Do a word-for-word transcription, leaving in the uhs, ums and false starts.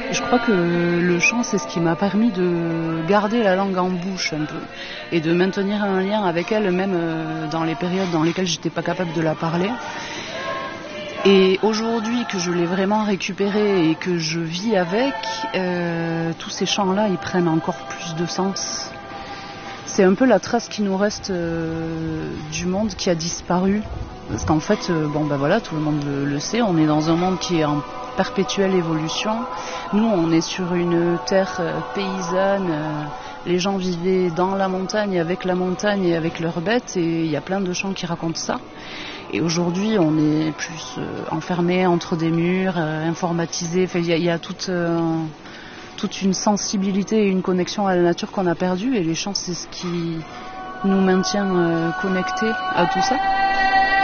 Je crois que le chant, c'est ce qui m'a permis de garder la langue en bouche un peu et de maintenir un lien avec elle, même dans les périodes dans lesquelles j'étais pas capable de la parler. Et aujourd'hui que je l'ai vraiment récupérée et que je vis avec, euh, tous ces chants-là, ils prennent encore plus de sens. C'est un peu la trace qui nous reste euh, du monde qui a disparu. Parce qu'en fait, euh, bon ben voilà, tout le monde le, le sait, on est dans un monde qui est en perpétuelle évolution. Nous, on est sur une terre euh, paysanne. Euh, les gens vivaient dans la montagne, avec la montagne et avec leurs bêtes, et il y a plein de chants qui racontent ça. Et aujourd'hui, on est plus euh, enfermé entre des murs, euh, informatisé. Enfin, il y a, y a toute, euh, toute une sensibilité et une connexion à la nature qu'on a perdue. Et les chants, c'est ce qui nous maintient euh, connectés à tout ça.